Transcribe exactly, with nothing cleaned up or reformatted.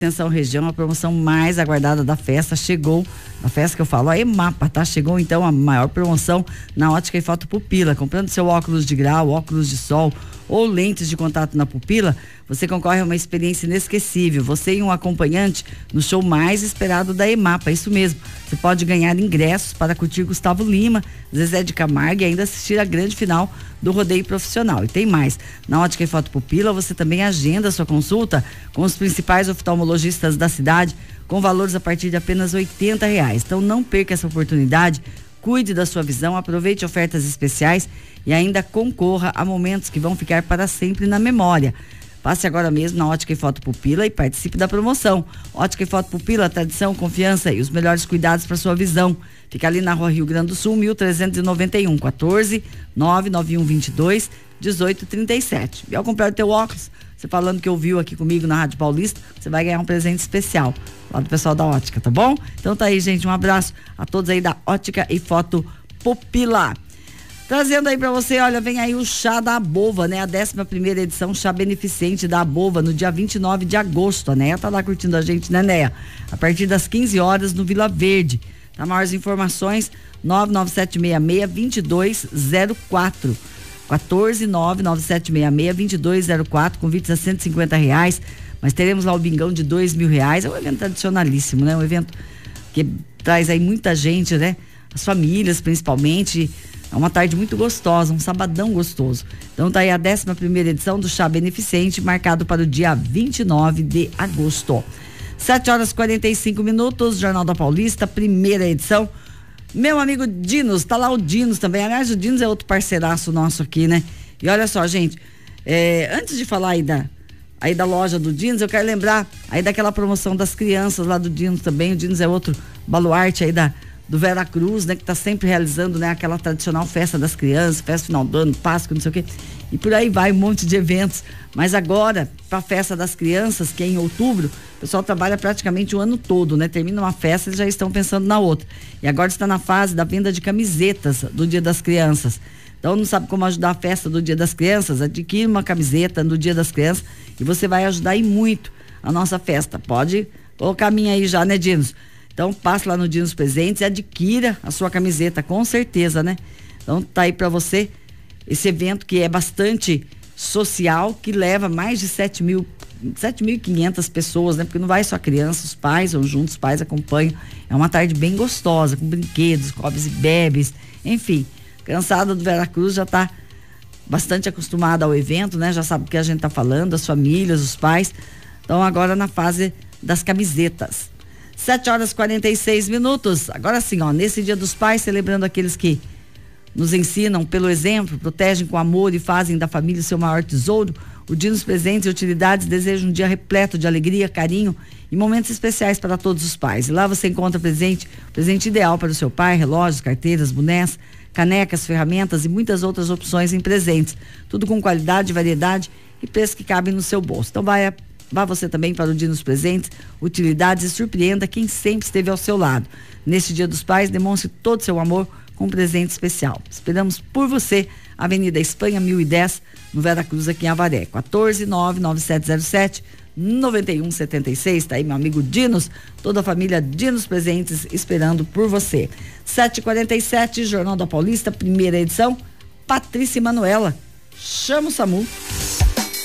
Atenção região, a promoção mais aguardada da festa chegou, a festa que eu falo, a EMAPA, tá? Chegou então a maior promoção na Ótica e Foto Pupila. Comprando seu óculos de grau, óculos de sol ou lentes de contato na pupila, você concorre a uma experiência inesquecível. Você e um acompanhante no show mais esperado da EMAPA, isso mesmo. Você pode ganhar ingressos para curtir Gustavo Lima, Zezé de Camargo e ainda assistir a grande final do rodeio profissional. E tem mais, na Ótica e Foto Pupila você também agenda sua consulta com os principais oftalmologistas da cidade, com valores a partir de apenas oitenta reais. Então não perca essa oportunidade, cuide da sua visão, aproveite ofertas especiais e ainda concorra a momentos que vão ficar para sempre na memória. Passe agora mesmo na Ótica e Foto Pupila e participe da promoção. Ótica e Foto Pupila, tradição, confiança e os melhores cuidados para sua visão. Fica ali na Rua Rio Grande do Sul, mil trezentos e noventa e um, quatorze, nove nove um vinte e dois, dezoito trinta e sete. E ao comprar o teu óculos, você falando que ouviu aqui comigo na Rádio Paulista, você vai ganhar um presente especial lá do pessoal da Ótica, tá bom? Então tá aí, gente, um abraço a todos aí da Ótica e Foto Pupila. Trazendo aí pra você, olha, vem aí o Chá da Abova, né? A décima primeira edição Chá Beneficente da Abova, no dia vinte e nove de agosto. A Neia tá lá curtindo a gente, né, Neia? A partir das quinze horas no Vila Verde. Tá, maiores informações, nove nove sete seis seis, dois dois zero quatro. quatorze, nove nove sete seis seis, dois dois zero quatro, convites a cento e cinquenta reais. Mas teremos lá o bingão de dois mil reais. É um evento tradicionalíssimo, né? Um evento que traz aí muita gente, né? As famílias, principalmente. É uma tarde muito gostosa, um sabadão gostoso. Então tá aí a décima primeira edição do Chá Beneficente, marcado para o dia vinte e nove de agosto. sete horas e quarenta e cinco minutos, Jornal da Paulista, primeira edição. Meu amigo Dinos, tá lá o Dinos também. Aliás, o Dinos é outro parceiraço nosso aqui, né? E olha só, gente, é, antes de falar aí da, aí da loja do Dinos, eu quero lembrar aí daquela promoção das crianças lá do Dinos também. O Dinos é outro baluarte aí da do Vera Cruz, né, que está sempre realizando, né, aquela tradicional festa das crianças, festa final do ano, Páscoa, não sei o quê, e por aí vai um monte de eventos. Mas agora, para a festa das crianças, que é em outubro, o pessoal trabalha praticamente o ano todo, né? Termina uma festa, eles já estão pensando na outra. E agora está na fase da venda de camisetas do Dia das Crianças. Então, não sabe como ajudar a festa do Dia das Crianças? Adquire uma camiseta no Dia das Crianças e você vai ajudar aí muito a nossa festa. Pode colocar a minha aí já, né, Dinos? Então passe lá no Dinos Presentes e adquira a sua camiseta, com certeza, né? Então tá aí pra você esse evento que é bastante social, que leva mais de sete mil e quinhentas pessoas, né? Porque não vai só criança, os pais vão juntos, os pais acompanham. É uma tarde bem gostosa, com brinquedos, cobres e bebes, enfim. A criançada do Vera Cruz já tá bastante acostumada ao evento, né? Já sabe o que a gente tá falando, as famílias, os pais. Então agora na fase das camisetas. sete horas e quarenta e seis minutos. Agora sim, ó, nesse Dia dos Pais, celebrando aqueles que nos ensinam pelo exemplo, protegem com amor e fazem da família o seu maior tesouro, o Dinos Presentes e Utilidades deseja um dia repleto de alegria, carinho e momentos especiais para todos os pais. E lá você encontra presente, presente ideal para o seu pai, relógios, carteiras, bonés, canecas, ferramentas e muitas outras opções em presentes. Tudo com qualidade, variedade e preço que cabem no seu bolso. Então vai a Vá você também para o Dinos Presentes, Utilidades e surpreenda quem sempre esteve ao seu lado. Neste Dia dos Pais, demonstre todo o seu amor com um presente especial. Esperamos por você, Avenida Espanha mil e dez, no Vera Cruz, aqui em Avaré. quatorze, nove nove sete zero sete, nove um sete seis. Tá aí meu amigo Dinos, toda a família Dinos Presentes esperando por você. sete e quarenta e sete, Jornal da Paulista, primeira edição. Patrícia e Manuela, chama o SAMU.